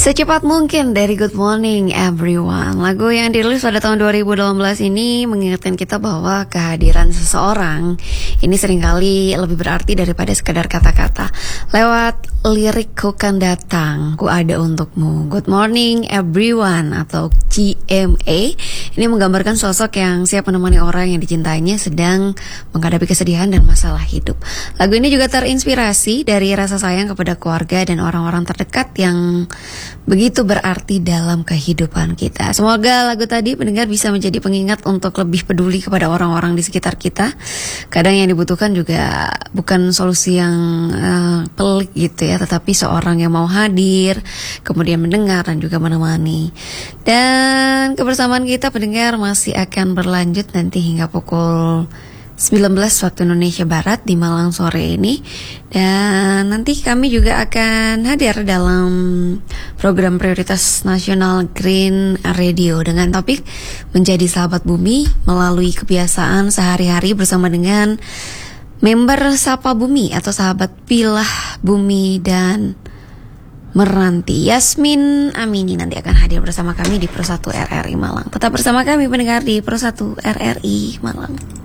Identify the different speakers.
Speaker 1: Secepat mungkin dari Good Morning Everyone. Lagu yang dirilis pada tahun 2018 ini mengingatkan kita bahwa kehadiran seseorang ini seringkali lebih berarti daripada sekadar kata-kata. Lewat lirik "Ku kan datang, ku ada untukmu". Good Morning Everyone atau GMA ini menggambarkan sosok yang siap menemani orang yang dicintainya sedang menghadapi kesedihan dan masalah hidup. Lagu ini juga terinspirasi dari rasa sayang kepada keluarga dan orang-orang terdekat yang begitu berarti dalam kehidupan kita. Semoga lagu tadi pendengar bisa menjadi pengingat untuk lebih peduli kepada orang-orang di sekitar kita. Kadang yang dibutuhkan juga bukan solusi yang pelik gitu ya, tetapi seorang yang mau hadir, kemudian mendengar dan juga menemani. Dan kebersamaan kita pendengar masih akan berlanjut nanti hingga pukul 19 waktu Indonesia Barat di Malang sore ini. Dan nanti kami juga akan hadir dalam program prioritas nasional Green Radio dengan topik menjadi sahabat bumi melalui kebiasaan sehari-hari bersama dengan member Sapa Bumi atau sahabat Pilah Bumi dan Meranti. Yasmin Amini nanti akan hadir bersama kami di Pro 1 RRI Malang. Tetap bersama kami pendengar di Pro 1 RRI Malang.